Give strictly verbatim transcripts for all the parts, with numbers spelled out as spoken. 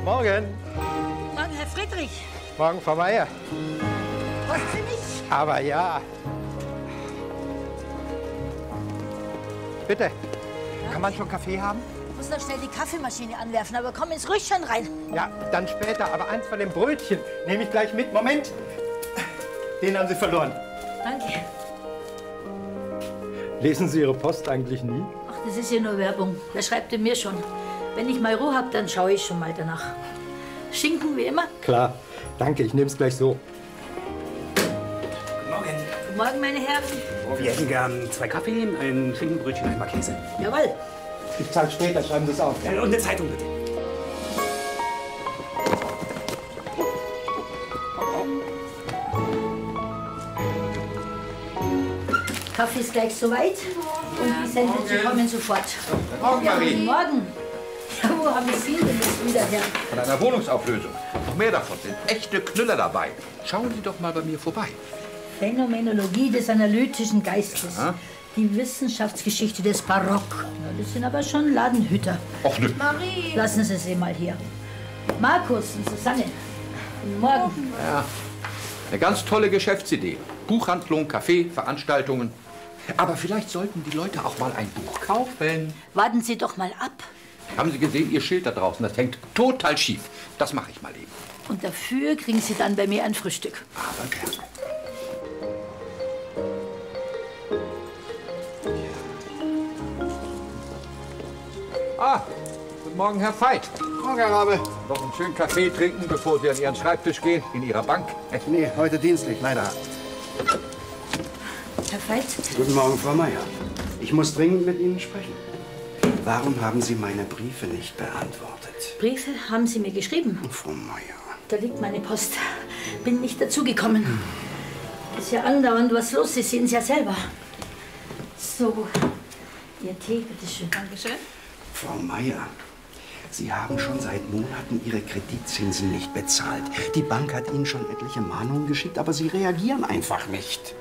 Morgen. Morgen, Herr Friedrich. Morgen, Frau Meier. Wollen Sie mich? Aber ja. Bitte. Ja? Kann man schon Kaffee haben? Ich muss noch schnell die Kaffeemaschine anwerfen, aber komm ins Rüschchen rein. Ja, dann später. Aber eins von den Brötchen nehme ich gleich mit. Moment. Den haben Sie verloren. Danke. Lesen Sie Ihre Post eigentlich nie? Ach, das ist ja nur Werbung. Wer schreibt denn mir schon? Wenn ich mal Ruhe habe, dann schaue ich schon mal danach. Schinken wie immer? Klar. Danke, ich nehme es gleich so. Guten Morgen. Guten Morgen, meine Herren. Oh, wir hätten gern zwei Kaffee, ein Schinkenbrötchen, einmal Käse. Jawohl. Ich zahle später, schreiben Sie es auf. Ja, und eine Zeitung bitte. Kaffee ist gleich soweit. Und die Sandwiches kommen sofort. Guten Morgen, Marie. Guten Morgen. Ja, wo haben Sie denn das wieder her? Von einer Wohnungsauflösung. Noch mehr davon sind echte Knüller dabei. Schauen Sie doch mal bei mir vorbei. Phänomenologie des analytischen Geistes. Aha. Die Wissenschaftsgeschichte des Barock. Ja, das sind aber schon Ladenhüter. Och, nö. Marie! Lassen Sie sie mal hier. Markus und Susanne. Guten Morgen. Ja, eine ganz tolle Geschäftsidee. Buchhandlung, Café, Veranstaltungen. Aber vielleicht sollten die Leute auch mal ein Buch kaufen. Warten Sie doch mal ab. Haben Sie gesehen, Ihr Schild da draußen? Das hängt total schief. Das mache ich mal eben. Und dafür kriegen Sie dann bei mir ein Frühstück. Aber gerne. Ah, guten Morgen, Herr Veit. Morgen, Herr Rabe. Noch einen schönen Kaffee trinken, bevor Sie an Ihren Schreibtisch gehen, in Ihrer Bank. Nee, heute dienstlich, leider. Herr Veit? Guten Morgen, Frau Meier. Ich muss dringend mit Ihnen sprechen. Warum haben Sie meine Briefe nicht beantwortet? Briefe haben Sie mir geschrieben. Frau Meier. Da liegt meine Post. Bin nicht dazugekommen. Ist ja andauernd was los. Sie sehen es ja selber. So, Ihr Tee, bitteschön. Dankeschön. Frau Meier, Sie haben schon seit Monaten Ihre Kreditzinsen nicht bezahlt. Die Bank hat Ihnen schon etliche Mahnungen geschickt, aber Sie reagieren einfach nicht.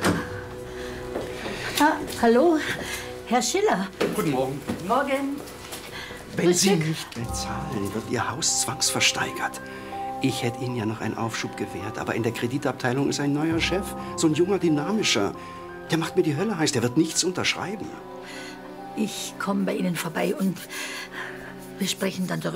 Ah, hallo, Herr Schiller. Guten Morgen. Morgen. Wenn Sie nicht bezahlen, wird Ihr Haus zwangsversteigert. Ich hätte Ihnen ja noch einen Aufschub gewährt, aber in der Kreditabteilung ist ein neuer Chef, so ein junger, dynamischer. Der macht mir die Hölle heiß, der wird nichts unterschreiben. Ich komme bei Ihnen vorbei und wir sprechen dann darüber.